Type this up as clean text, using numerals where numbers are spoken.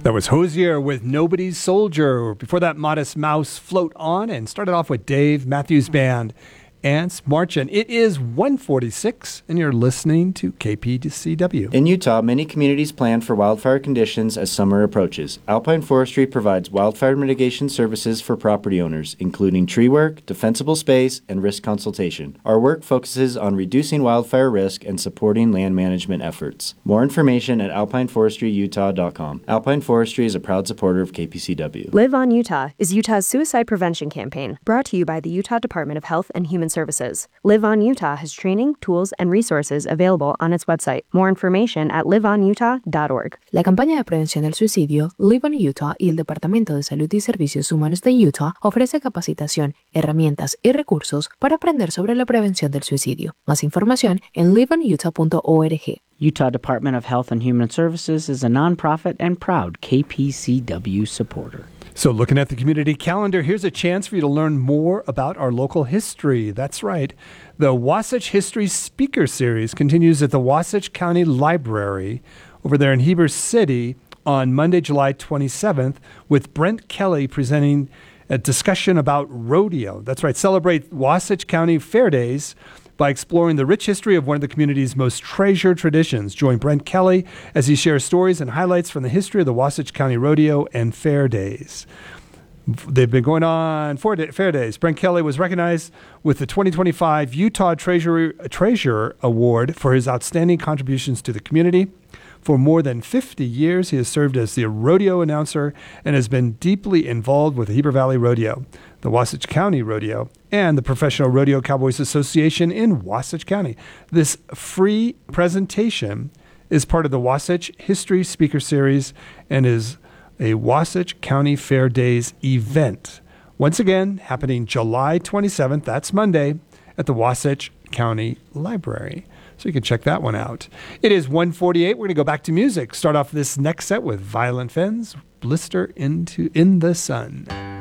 That was Hosier with Nobody's Soldier. Before that, Modest Mouse, Float On, and started off with Dave Matthews Band, Ants Marchin'. It is 1:46, and you're listening to KPCW. In Utah, many communities plan for wildfire conditions as summer approaches. Alpine Forestry provides wildfire mitigation services for property owners, including tree work, defensible space, and risk consultation. Our work focuses on reducing wildfire risk and supporting land management efforts. More information at alpineforestryutah.com. Alpine Forestry is a proud supporter of KPCW. Live on Utah is Utah's suicide prevention campaign, brought to you by the Utah Department of Health and Human Services. Live on Utah has training, tools, and resources available on its website. More information at liveonutah.org. La campaña de prevención del suicidio Live on Utah y el Departamento de Salud y Servicios Humanos de Utah ofrece capacitación, herramientas y recursos para aprender sobre la prevención del suicidio. Más información en liveonutah.org. Utah Department of Health and Human Services is a nonprofit and proud KPCW supporter. So looking at the community calendar, here's a chance for you to learn more about our local history. That's right. The Wasatch History Speaker Series continues at the Wasatch County Library over there in Heber City on Monday, July 27th, with Brent Kelly presenting a discussion about rodeo. That's right. Celebrate Wasatch County Fair Days by exploring the rich history of one of the community's most treasured traditions. Join Brent Kelly as he shares stories and highlights from the history of the Wasatch County Rodeo and Fair Days. They've been going on Fair Days. Brent Kelly was recognized with the 2025 Utah Treasurer Award for his outstanding contributions to the community. For more than 50 years, he has served as the rodeo announcer and has been deeply involved with the Heber Valley Rodeo, the Wasatch County Rodeo, and the Professional Rodeo Cowboys Association in Wasatch County. This free presentation is part of the Wasatch History Speaker Series and is a Wasatch County Fair Days event. Once again, happening July 27th, that's Monday, at the Wasatch County Library. So you can check that one out. It is 1:48. We're going to go back to music. Start off this next set with Violent Femmes, Blister in the Sun.